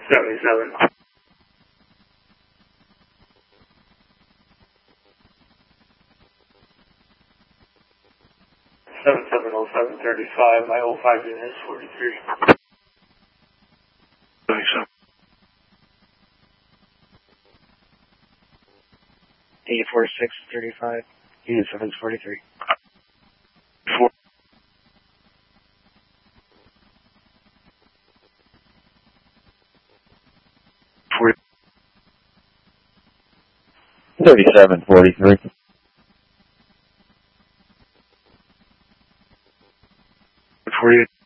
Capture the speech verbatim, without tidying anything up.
seventy-seven. seven seven oh seven thirty-five, my oh five unit is forty-three. seventy-seven. eight four six thirty-five, unit seven is forty-three. Four. Forty. thirty-seven forty-three. Forty-eight.